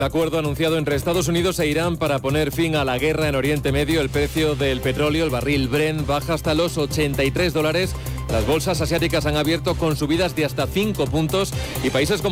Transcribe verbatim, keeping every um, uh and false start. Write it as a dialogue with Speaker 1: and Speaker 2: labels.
Speaker 1: El acuerdo anunciado entre Estados Unidos e Irán para poner fin a la guerra en Oriente Medio. El precio del petróleo, el barril Brent, baja hasta los ochenta y tres dólares. Las bolsas asiáticas han abierto con subidas de hasta cinco puntos y países como